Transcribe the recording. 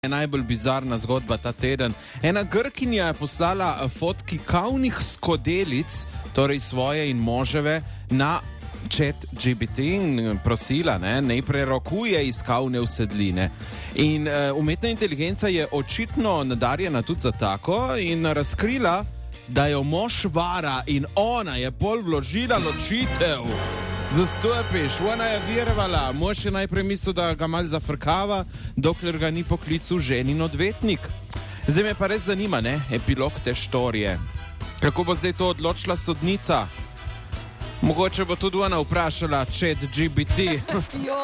Najbolj bizarna zgodba ta teden. Ena Grkinja je poslala fotki kavnih skodelic, torej svoje in moževe, na ChatGPT in prosila, naj prerokuje iz kavne usedline. In umetna inteligenca je očitno nadarjena tudi za tako in razkrila, da jo mož vara in ona je pol vložila ločitev. Zastopiš, ona je verovala, mož je najprej mislil, da ga malo zafrkava, dokler ga ni poklical ženin odvetnik. Zdaj me pa res zanima, epilog te štorije. Kako bo zdaj to odločila sodnica? Mogoče bo tudi ona vprašala ChatGPT.